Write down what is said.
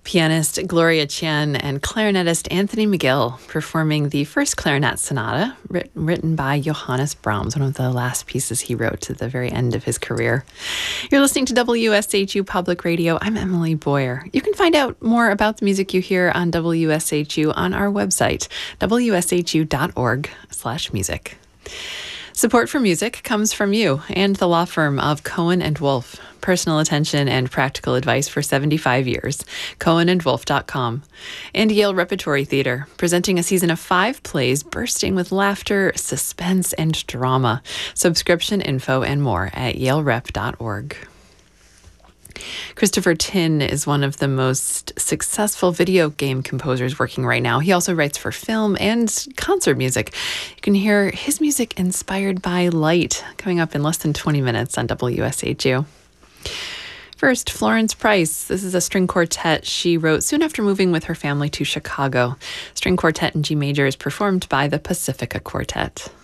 Pianist Gloria Chen and clarinetist Anthony McGill performing the first clarinet sonata written by Johannes Brahms, one of the last pieces he wrote at the very end of his career. You're listening to WSHU Public Radio. I'm Emily Boyer. You can find out more about the music you hear on WSHU on our website, wshu.org/music. Support for music comes from you and the law firm of Cohen & Wolf. Personal attention and practical advice for 75 years. CohenandWolf.com. And Yale Repertory Theater, presenting a season of 5 plays bursting with laughter, suspense, and drama. Subscription info and more at yalerep.org. Christopher Tin is one of the most successful video game composers working right now. He also writes for film and concert music. You can hear his music inspired by light coming up in less than 20 minutes on WSHU. First, Florence Price. This is a string quartet she wrote soon after moving with her family to Chicago. String quartet in G major is performed by the Pacifica Quartet.